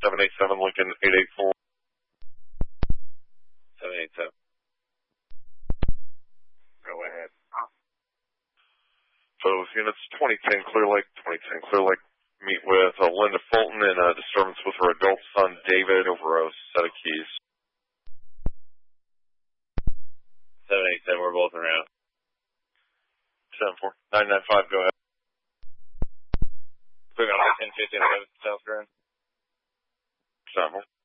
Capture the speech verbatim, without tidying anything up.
seven eight seven Lincoln eight eight four. seven eight seven. Go ahead. Those units, twenty ten Clear Lake, twenty ten Clear Lake, meet with uh, Linda Fulton in a disturbance with her adult son David over a set of keys. seven eight seven, we're both around. seven four. nine nine five, go ahead. Quick on ten fifteen South Grand. seven four.